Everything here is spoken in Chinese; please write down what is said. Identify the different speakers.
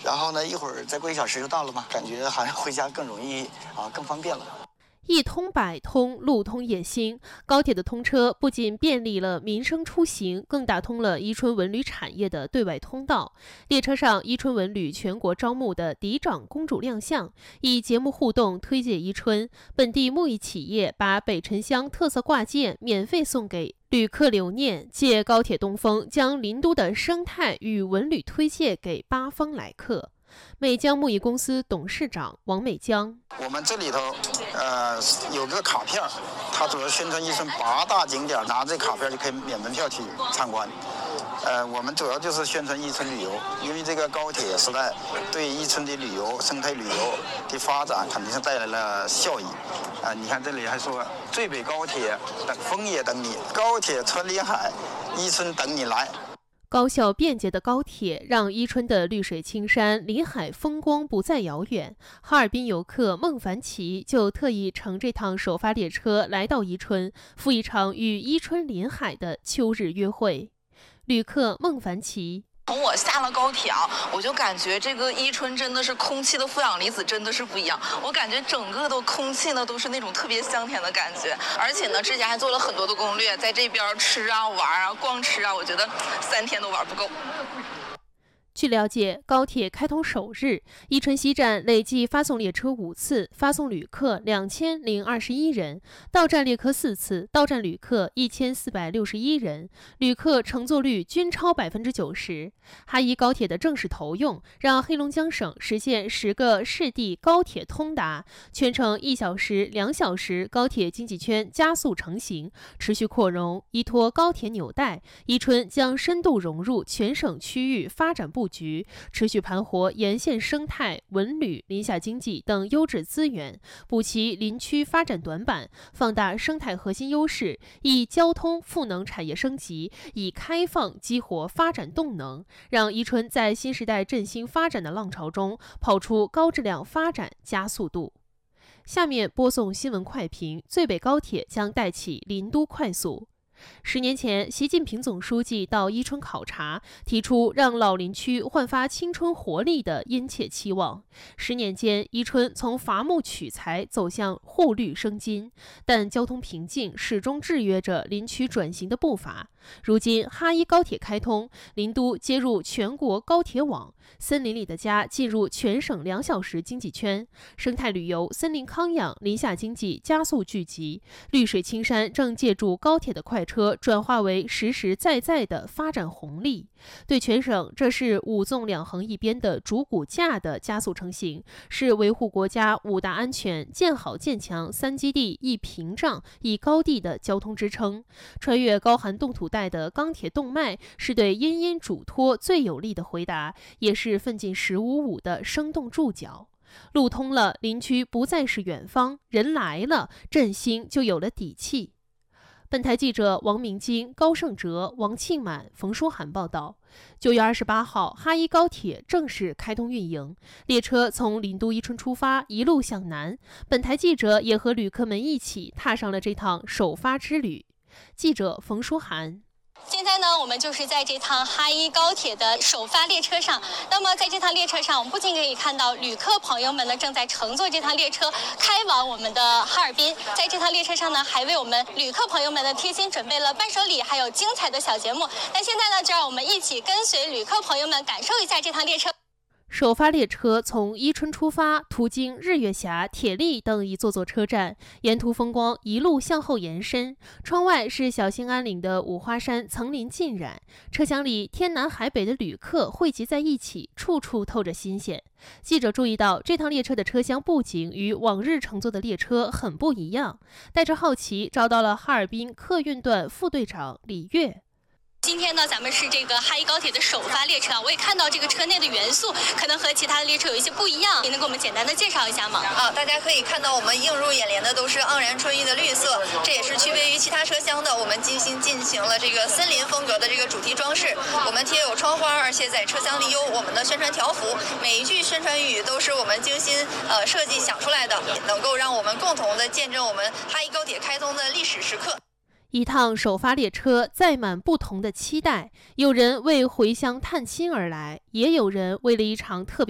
Speaker 1: 然后呢，一会儿再过1小时就到了嘛，感觉好像回家更容易更方便了。
Speaker 2: 一通百通，路通野心。高铁的通车不仅便利了民生出行，更打通了伊春文旅产业的对外通道。列车上，伊春文旅全国招募的嫡长公主亮相，以节目互动推介伊春。本地木艺企业把北沉香特色挂件免费送给旅客留念，借高铁东风，将林都的生态与文旅推介给八方来客。美江木艺公司董事长王美江：
Speaker 1: 我们这里头有个卡片，它主要宣传伊春8大景点，拿这卡片就可以免门票去参观。我们主要就是宣传伊春旅游，因为这个高铁时代对伊春的旅游、生态旅游的发展肯定是带来了效益。你看这里还说最北高铁等风也等你，高铁穿林海，伊春等你来。
Speaker 2: 高效便捷的高铁让伊春的绿水青山、林海风光不再遥远。哈尔滨游客孟凡奇就特意乘这趟首发列车来到伊春，赴一场与伊春林海的秋日约会。旅客孟凡奇：
Speaker 3: 从我下了高铁我就感觉这个伊春真的是空气的负氧离子真的是不一样，我感觉整个的空气呢都是那种特别香甜的感觉，而且呢之前还做了很多的攻略，在这边吃玩逛吃我觉得3天都玩不够。
Speaker 2: 据了解，高铁开通首日，伊春西站累计发送列车5次，发送旅客2021人，到站列客4次，到站旅客1461人，旅客乘坐率均超90%。哈伊高铁的正式投用，让黑龙江省实现10个市地高铁通达，全程1小时、2小时高铁经济圈加速成型，持续扩容。依托高铁纽带，伊春将深度融入全省区域发展布局，持续盘活沿线生态、文旅、林下经济等优质资源，补齐林区发展短板，放大生态核心优势，以交通赋能产业升级，以开放激活发展动能，让伊春在新时代振兴发展的浪潮中跑出高质量发展加速度。下面播送新闻快评：最北高铁将带起林都快速。10年前，习近平总书记到伊春考察，提出让老林区焕发青春活力的殷切期望。10年间，伊春从伐木取材走向护绿生金，但交通瓶颈始终制约着林区转型的步伐。如今，哈伊高铁开通，林都接入全国高铁网，森林里的家进入全省2小时经济圈，生态旅游、森林康养、林下经济加速聚集，绿水青山正借助高铁的快车转化为实实在在的发展红利。对全省，这是5纵2横一边的主骨架的加速成型，是维护国家5大安全、建好建强3基地1屏障1高地的交通支撑。穿越高寒冻土带的钢铁动脉，是对殷殷嘱托最有力的回答，也是奋进1055的生动注脚。路通了，林区不再是远方，人来了，振兴就有了底气。本台记者王明金、高胜哲、王庆满、冯书涵报道。9月28号，哈伊高铁正式开通运营，列车从林都伊春出发，一路向南。本台记者也和旅客们一起踏上了这趟首发之旅。记者冯书涵。
Speaker 4: 现在呢，我们就是在这趟哈伊高铁的首发列车上。那么在这趟列车上，我们不仅可以看到旅客朋友们呢正在乘坐这趟列车开往我们的哈尔滨，在这趟列车上呢，还为我们旅客朋友们呢贴心准备了伴手礼，还有精彩的小节目。那现在呢，就让我们一起跟随旅客朋友们感受一下这趟列车。
Speaker 2: 首发列车从伊春出发，途经日月峡、铁力等一座座车站，沿途风光一路向后延伸。窗外是小兴安岭的五花山层林尽染，车厢里天南海北的旅客汇集在一起，处处透着新鲜。记者注意到，这趟列车的车厢布景与往日乘坐的列车很不一样，带着好奇找到了哈尔滨客运段副队长李跃。
Speaker 4: 今天呢，咱们是这个哈伊高铁的首发列车，我也看到这个车内的元素可能和其他的列车有一些不一样，你能给我们简单的介绍一下吗？
Speaker 5: 大家可以看到我们映入眼帘的都是盎然春意的绿色，这也是区别于其他车厢的。我们精心进行了这个森林风格的这个主题装饰，我们贴有窗花，而且在车厢里有我们的宣传条幅，每一句宣传语都是我们精心设计想出来的，能够让我们共同的见证我们哈伊高铁开通的历史时刻。
Speaker 2: 一趟首发列车载满不同的期待，有人为回乡探亲而来，也有人为了一场特别